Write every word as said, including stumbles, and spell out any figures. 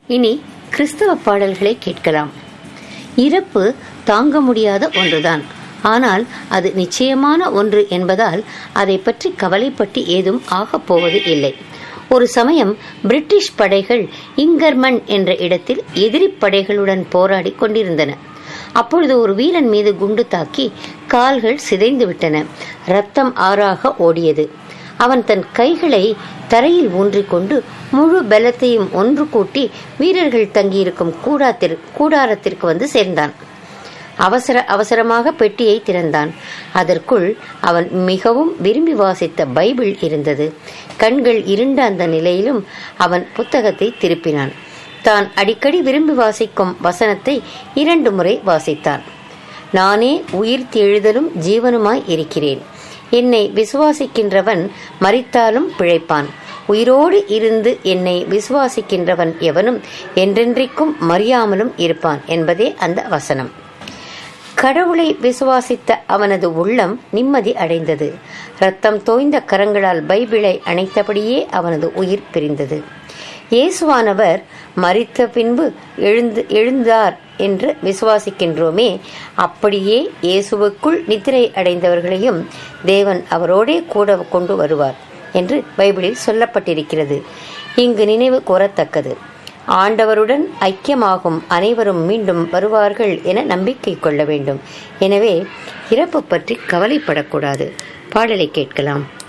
இனி கிறிஸ்தவ பாடல்களை கேட்கலாம். இறப்பு தாங்க முடியாத ஒன்றுதான், ஆனால் அது நிச்சயமான ஒன்று என்பதால் அதை பற்றி கவலைப்பட்டு ஏதும் ஆகப் போவது இல்லை. ஒரு சமயம் பிரிட்டிஷ் படைகள் இங்கர்மன் என்ற இடத்தில் எதிரி படைகளுடன் போராடி கொண்டிருந்தன. அப்பொழுது ஒரு வீரன் மீது குண்டு தாக்கி கால்கள் சிதைந்து விட்டன. ரத்தம் ஆறாக ஓடியது. அவன் தன் கைகளை தரையில் ஊன்றிக்கொண்டு முழு பலத்தையும் ஒன்று கூட்டி வீரர்கள் தங்கியிருக்கும் கூடாத்திற்கு கூடாரத்திற்கு வந்து சேர்ந்தான். அவசர அவசரமாக பெட்டியை திறந்தான். அதற்குள் அவன் மிகவும் விரும்பி வாசித்த பைபிள் இருந்தது. கண்கள் இருண்ட அந்த நிலையிலும் அவன் புத்தகத்தை திருப்பினான். தான் அடிக்கடி விரும்பி வாசிக்கும் வசனத்தை இரண்டு முறை வாசித்தான். நானே உயிர் தெழுதலும் ஜீவனுமாய் இருக்கிறேன். என்னை விசுவாசிக்கின்றவன் மரித்தாலும் பிழைப்பான். உயிரோடு இருந்து என்னை விசுவாசிக்கின்றவன் எவனும் என்றென்றைக்கும் மறியாமலும் இருப்பான் என்பதே அந்த வசனம். கடவுளை விசுவாசித்த அவனது உள்ளம் நிம்மதி அடைந்தது. இரத்தம் தோய்ந்த கரங்களால் பைபிளை அணைத்தபடியே அவனது உயிர் பிரிந்தது. இயேசுவானவர் மரித்த பின்பு எழுந்து எழுந்தார் என்று விசுவாசிக்கின்றோமே, அப்படியே இயேசுவுக்குள் நித்திரை அடைந்தவர்களையும் தேவன் அவரோடே கூட கொண்டு வருவார் என்று பைபிளில் சொல்லப்பட்டிருக்கிறது. இங்கு நினைவு கூறத்தக்கது, ஆண்டவருடன் ஐக்கியமாகும் அனைவரும் மீண்டும் வருவார்கள் என நம்பிக்கை கொள்ள வேண்டும். எனவே இறப்பு பற்றி கவலைப்படக்கூடாது. பாடலை கேட்கலாம்.